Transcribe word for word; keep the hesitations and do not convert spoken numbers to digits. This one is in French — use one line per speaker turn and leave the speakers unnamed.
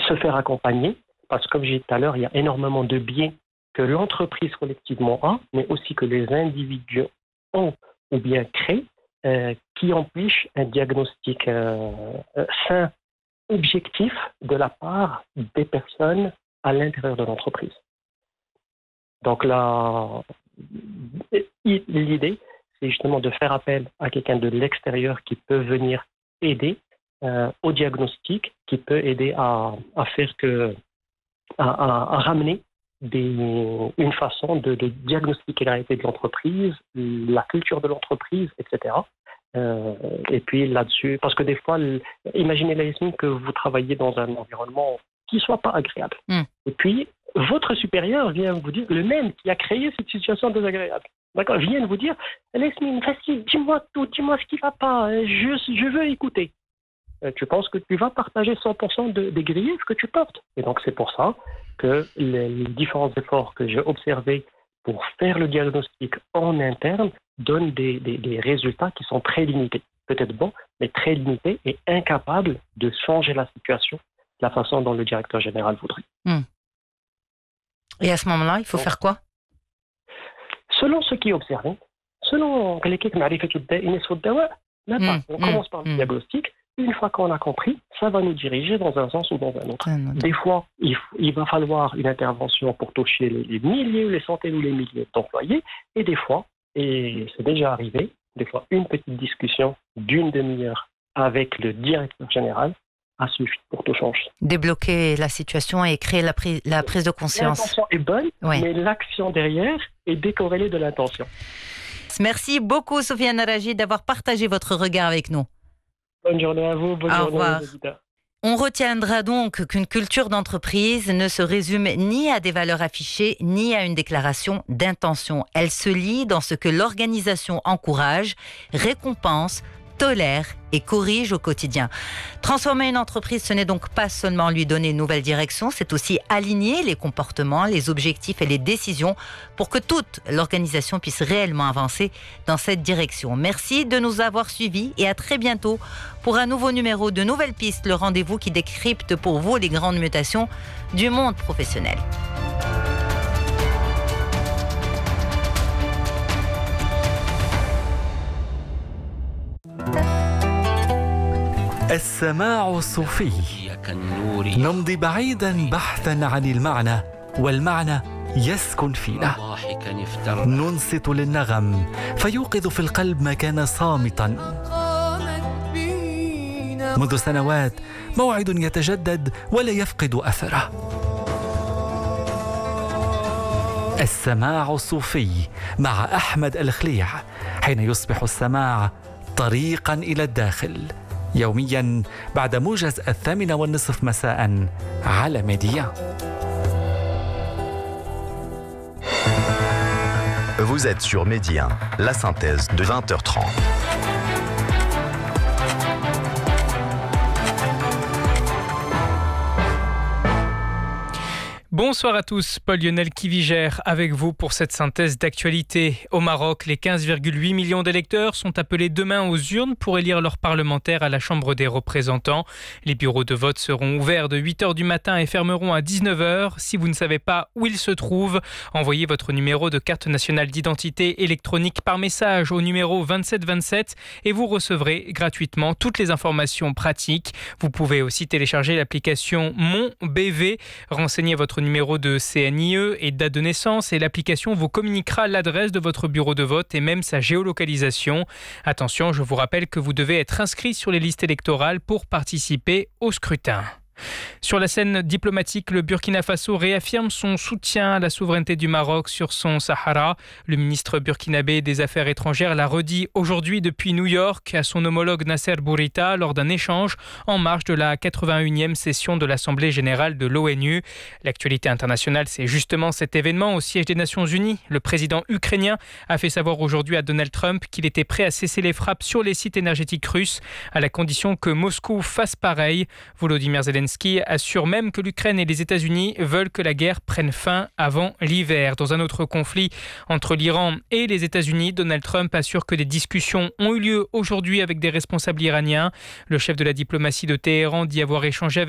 se faire accompagner, parce que comme j'ai dit tout à l'heure, il y a énormément de biais que l'entreprise collectivement a, mais aussi que les individus ont ou bien créent, euh, qui empêchent un diagnostic euh, euh, sain, objectif de la part des personnes à l'intérieur de l'entreprise. Donc là, l'idée, c'est justement de faire appel à quelqu'un de l'extérieur qui peut venir aider euh, au diagnostic, qui peut aider à, à faire que, à, à, à ramener des, une façon de, de diagnostiquer la réalité de l'entreprise, la culture de l'entreprise, et cetera. Euh, et puis là-dessus, parce que des fois, imaginez la Yasmine que vous travaillez dans un environnement qui ne soit pas agréable. Mm. Et puis, votre supérieur vient vous dire, le même qui a créé cette situation désagréable, d'accord, vient vous dire, Yasmine, facile, dis-moi tout, dis-moi ce qui ne va pas, je, je veux écouter. Euh, tu penses que tu vas partager cent pour cent de, des griefs que tu portes. Et donc, c'est pour ça que les, les différents efforts que j'ai observés pour faire le diagnostic en interne donnent des, des, des résultats qui sont très limités. Peut-être bons, mais très limités et incapables de changer la situation de la façon dont le directeur général voudrait.
Mmh. Et à ce moment-là, il faut donc, faire quoi?
Selon ce qui est observé, selon les on commence par le diagnostic. Une fois qu'on a compris, ça va nous diriger dans un sens ou dans un autre. Mmh. Des fois, il, il va falloir une intervention pour toucher les, les milliers, les centaines ou les milliers d'employés. Et des fois, et c'est déjà arrivé, des fois une petite discussion d'une demi-heure avec le directeur général a suffi pour tout changer.
Débloquer la situation et créer la, pri- la prise de conscience.
L'intention est bonne, oui. Mais l'action derrière est décorrélée de l'intention.
Merci beaucoup, Sofiane Araji, d'avoir partagé votre regard avec nous.
Bonne journée à vous, bonne
Au
journée
revoir.
aux auditeurs.
On retiendra donc qu'une culture d'entreprise ne se résume ni à des valeurs affichées, ni à une déclaration d'intention. Elle se lie dans ce que l'organisation encourage, récompense, tolère et corrige au quotidien. Transformer une entreprise, ce n'est donc pas seulement lui donner une nouvelle direction, c'est aussi aligner les comportements, les objectifs et les décisions pour que toute l'organisation puisse réellement avancer dans cette direction. Merci de nous avoir suivis et à très bientôt pour un nouveau numéro de Nouvelles Pistes, le rendez-vous qui décrypte pour vous les grandes mutations du monde professionnel.
السماع الصوفي نمضي بعيدا بحثا عن المعنى والمعنى يسكن فينا ننصت للنغم فيوقظ في القلب ما كان صامتا منذ سنوات موعد يتجدد ولا يفقد أثره السماع الصوفي مع أحمد الخليع حين يصبح السماع طريقا إلى الداخل يوميا بعد موجز الثامنة والنصف مساء على ميديا.
Vous êtes sur Média, la synthèse de vingt heures trente.
Bonsoir à tous, Paul-Lionel Kivigère avec vous pour cette synthèse d'actualité. Au Maroc, les quinze virgule huit millions d'électeurs sont appelés demain aux urnes pour élire leurs parlementaires à la Chambre des représentants. Les bureaux de vote seront ouverts de huit heures du matin et fermeront à dix-neuf heures. Si vous ne savez pas où ils se trouvent, envoyez votre numéro de carte nationale d'identité électronique par message au numéro vingt-sept vingt-sept et vous recevrez gratuitement toutes les informations pratiques. Vous pouvez aussi télécharger l'application Mon B V, renseignez votre numéro de C N I E et date de naissance et l'application vous communiquera l'adresse de votre bureau de vote et même sa géolocalisation. Attention, je vous rappelle que vous devez être inscrit sur les listes électorales pour participer au scrutin. Sur la scène diplomatique, le Burkina Faso réaffirme son soutien à la souveraineté du Maroc sur son Sahara. Le ministre burkinabé des Affaires étrangères l'a redit aujourd'hui depuis New York à son homologue Nasser Bourita lors d'un échange en marge de la quatre-vingt-unième session de l'Assemblée générale de l'ONU. L'actualité internationale, c'est justement cet événement au siège des Nations Unies. Le président ukrainien a fait savoir aujourd'hui à Donald Trump qu'il était prêt à cesser les frappes sur les sites énergétiques russes à la condition que Moscou fasse pareil. Volodymyr Zelensky assure même que l'Ukraine et les États-Unis veulent que la guerre prenne fin avant l'hiver. Dans un autre conflit entre l'Iran et les États-Unis, Donald Trump assure que des discussions ont eu lieu aujourd'hui avec des responsables iraniens. Le chef de la diplomatie de Téhéran dit avoir échangé avec